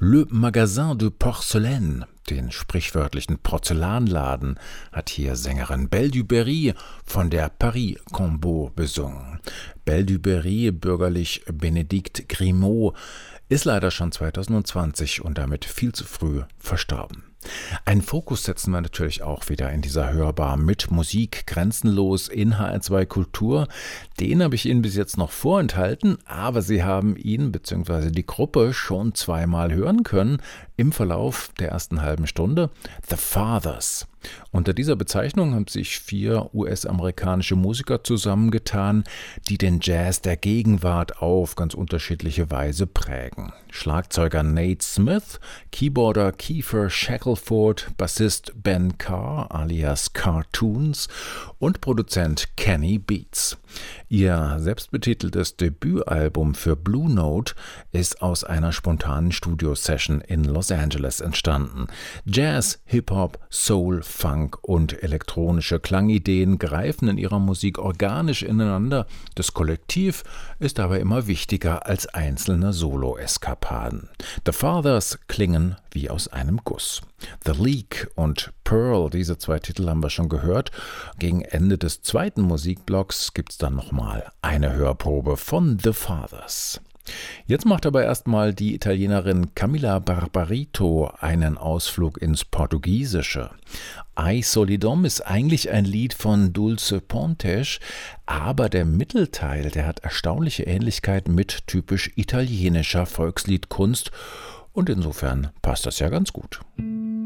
Le Magasin de Porcelaine, den sprichwörtlichen Porzellanladen, hat hier Sängerin Belle du Berry von der Paris Combo besungen. Belle du Berry, bürgerlich Benedikt Grimaud, ist leider schon 2020 und damit viel zu früh verstorben. Einen Fokus setzen wir natürlich auch wieder in dieser Hörbar mit Musik grenzenlos in HR2 Kultur. Den habe ich Ihnen bis jetzt noch vorenthalten, aber Sie haben ihn bzw. die Gruppe schon zweimal hören können im Verlauf der ersten halben Stunde. The Fathers. Unter dieser Bezeichnung haben sich 4 US-amerikanische Musiker zusammengetan, die den Jazz der Gegenwart auf ganz unterschiedliche Weise prägen. Schlagzeuger Nate Smith, Keyboarder Kiefer Shackelford, Bassist Ben Carr alias Cartoons und Produzent Kenny Beats. Ihr selbstbetiteltes Debütalbum für Blue Note ist aus einer spontanen Studio-Session in Los Angeles entstanden. Jazz, Hip-Hop, Soul, Funk und elektronische Klangideen greifen in ihrer Musik organisch ineinander. Das Kollektiv ist aber immer wichtiger als einzelne Solo-Eskapaden. The Fathers klingen wie aus einem Guss. The Leak und Pearl, diese 2 Titel haben wir schon gehört. Gegen Ende des zweiten Musikblocks gibt es dann nochmal eine Hörprobe von The Fathers. Jetzt macht aber erstmal die Italienerin Camilla Barbarito einen Ausflug ins Portugiesische. Ai Solidom ist eigentlich ein Lied von Dulce Pontes, aber der Mittelteil, der hat erstaunliche Ähnlichkeit mit typisch italienischer Volksliedkunst und insofern passt das ja ganz gut.